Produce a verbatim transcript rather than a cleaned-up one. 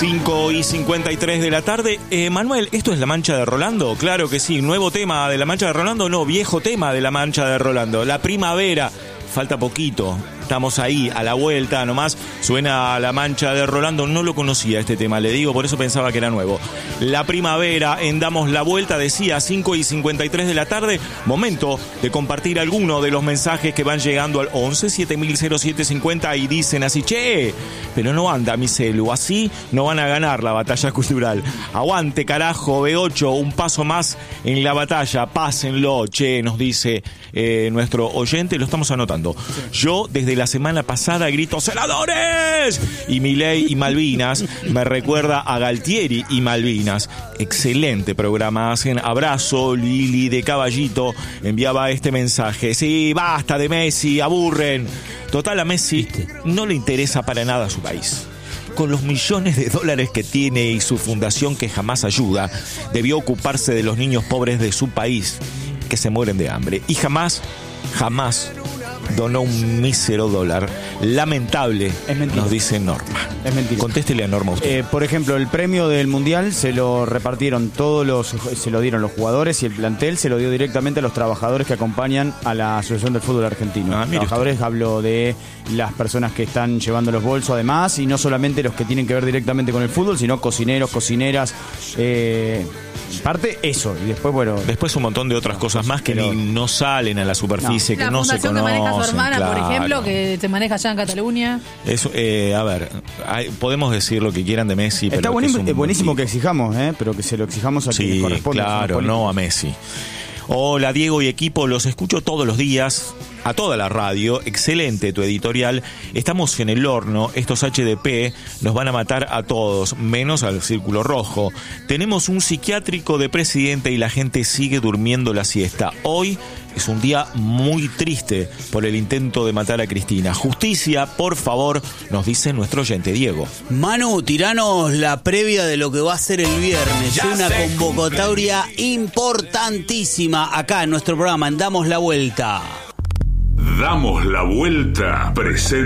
cinco y cincuenta y tres de la tarde. Eh, Manuel, ¿esto es La Mancha de Rolando? Claro que sí. ¿Nuevo tema de La Mancha de Rolando? No, viejo tema de La Mancha de Rolando. La primavera. Falta poquito. Estamos ahí, a la vuelta nomás. Suena La Mancha de Rolando. No lo conocía este tema, le digo, por eso pensaba que era nuevo. La primavera, en Damos la Vuelta, decía cinco y cincuenta y tres de la tarde. Momento de compartir alguno de los mensajes que van llegando al once siete mil siete cincuenta y dicen así: che, pero no anda mi celu, así no van a ganar la batalla cultural. Aguante, carajo, B ocho, un paso más en la batalla, pásenlo, che, nos dice eh, nuestro oyente, lo estamos anotando. Yo desde la semana pasada grito ¡celadores! Y Milei y Malvinas me recuerda a Galtieri y Malvinas. Excelente programa hacen. Abrazo. Lili de Caballito enviaba este mensaje: sí, basta de Messi, aburren. Total, a Messi no le interesa para nada su país. Con los millones de dólares que tiene y su fundación que jamás ayuda, debió ocuparse de los niños pobres de su país que se mueren de hambre. Y jamás, jamás donó un mísero dólar. Lamentable, nos dice Norma. Es mentira. Contéstele a Norma usted. Eh, por ejemplo, el premio del Mundial se lo repartieron todos los, se lo dieron los jugadores, y el plantel se lo dio directamente a los trabajadores que acompañan a la Asociación del Fútbol Argentino. Ah, trabajadores, usted. Hablo de las personas que están llevando los bolsos además, y no solamente los que tienen que ver directamente con el fútbol, sino cocineros, cocineras, eh, parte eso, y después, bueno... Después un montón de otras cosas más que pero, ni no salen a la superficie, no. que la no se conocen. La fundación que maneja su hermana, claro. por ejemplo, que se maneja allá en Cataluña. Eso, eh, a ver, hay, podemos decir lo que quieran de Messi, Está pero buenísimo, que es es buenísimo que exijamos, ¿eh? Pero que se lo exijamos a sí, quien corresponde. claro, no a Messi. Hola Diego y equipo, los escucho todos los días, a toda la radio, excelente tu editorial, estamos en el horno, estos H D P nos van a matar a todos, menos al Círculo Rojo, tenemos un psiquiátrico de presidente y la gente sigue durmiendo la siesta, hoy es un día muy triste por el intento de matar a Cristina. Justicia, por favor, nos dice nuestro oyente Diego. Manu, tiranos la previa de lo que va a ser el viernes. Ya una convocatoria importantísima acá en nuestro programa, en Damos la Vuelta. Damos la Vuelta, presente.